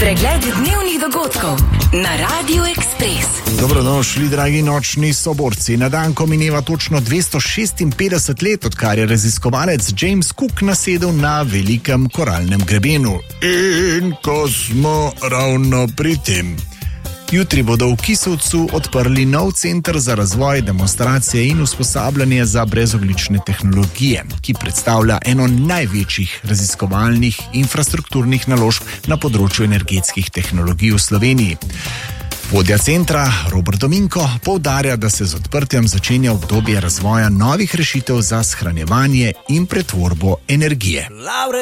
Pregled dnevnih dogodkov na Radiu Ekspres. Dobrodošli, dragi nočni soborci. Na dan, ko mineva točno 256 let, odkar je raziskovalec James Cook nasedel na velikem koralnem grebenu. In ko smo ravno pri tem. Jutri bodo v Kisovcu odprli nov center za razvoj, demonstracije in usposabljanje za brezogljične tehnologije, ki predstavlja eno največjih raziskovalnih infrastrukturnih naložb na področju energetskih tehnologij v Sloveniji. Vodja centra Robert Dominko poudarja, da se z odprtjem začenja obdobje razvoja novih rešitev za shranjevanje in pretvorbo energije.